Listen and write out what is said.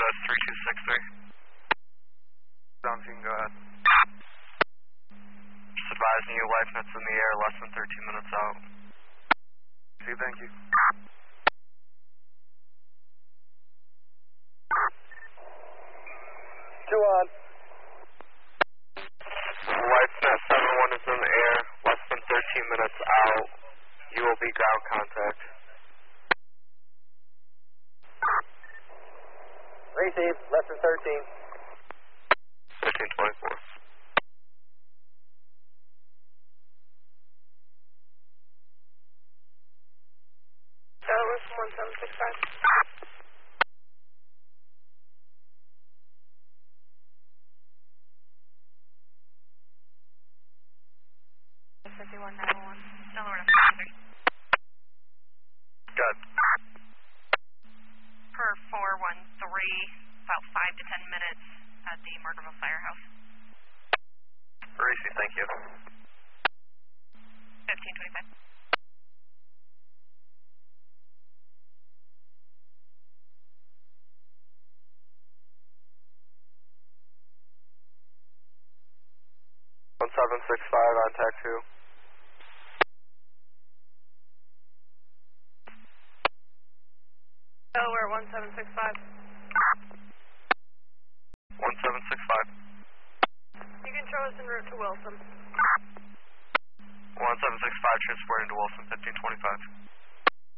Southwest 3263. Down, you can go ahead. Just advising you, life nets in the air, less than 13 minutes out. See, thank you. Two on. LifeNet 71 is in the air, less than 13 minutes out. You will be ground contact. Receive, less than 13. 1324. That was 1765. 5191. Delaware 53. Good. Per 413, about 5 to 10 minutes at the Murderville Firehouse. Receive, thank you. 1525. One 765 on tag 2. Delaware 1765. 1765. You can show us en route to Wilson. 1765 transporting to Wilson 1525.